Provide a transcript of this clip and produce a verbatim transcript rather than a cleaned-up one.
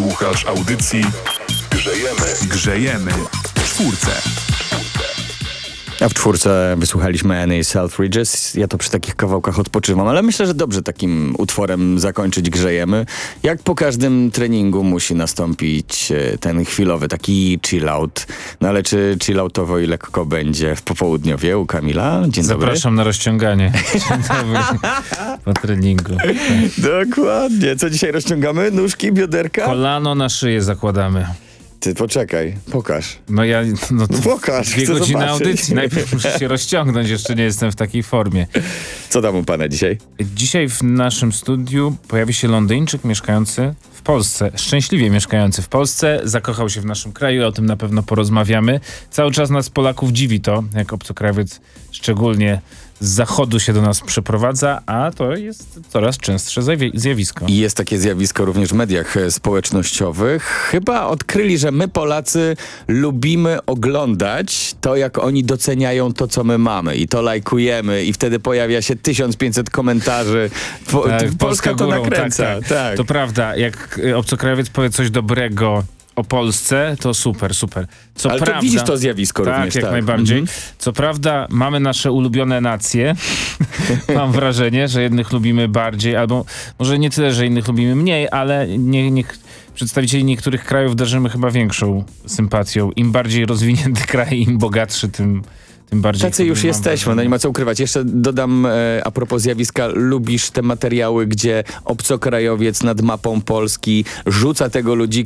Słuchasz audycji Grzejemy. Grzejemy w czwórce. A w czwórce wysłuchaliśmy Annie Selfridges. Ja to przy takich kawałkach odpoczywam, ale myślę, że dobrze takim utworem zakończyć Grzejemy. Jak po każdym treningu musi nastąpić ten chwilowy taki chill out. No ale czy chill outowo i lekko będzie w popołudniowie u Kamila? Dzień dobry. Zapraszam na rozciąganie. Dzień dobry. Po treningu. Dokładnie. Co dzisiaj rozciągamy? Nóżki, bioderka? Kolano na szyję zakładamy. Ty poczekaj, pokaż. No ja, no to Pokaż, dwie chcę godziny zobaczyć. audycji. Najpierw muszę się rozciągnąć, jeszcze nie jestem w takiej formie. Co tam u pana dzisiaj? Dzisiaj w naszym studiu pojawi się Londyńczyk mieszkający w Polsce, szczęśliwie mieszkający w Polsce, zakochał się w naszym kraju, o tym na pewno porozmawiamy. Cały czas nas Polaków dziwi to, jak obcokrajowiec szczególnie z zachodu się do nas przeprowadza, a to jest coraz częstsze zjawi- zjawisko. I jest takie zjawisko również w mediach e, społecznościowych. Chyba odkryli, że my Polacy lubimy oglądać to, jak oni doceniają to, co my mamy. I to lajkujemy i wtedy pojawia się tysiąc pięćset komentarzy. Po, Tak, Polska Polska to górą, nakręca. tak, tak. Tak. To prawda, jak y, obcokrajowiec powie coś dobrego o Polsce, to super, super. Co Ale prawda, to widzisz to zjawisko tak, również. jak tak, najbardziej. Mhm. Co prawda mamy nasze ulubione nacje. Mam wrażenie, że jednych lubimy bardziej, albo może nie tyle, że innych lubimy mniej, ale nie, nie, przedstawicieli niektórych krajów darzymy chyba większą sympatią. Im bardziej rozwinięty kraj, im bogatszy, tym Tym bardziej Tacy już jesteśmy, no nie ma co ukrywać. Jeszcze dodam e, a propos zjawiska, lubisz te materiały, gdzie obcokrajowiec nad mapą Polski rzuca tego ludzika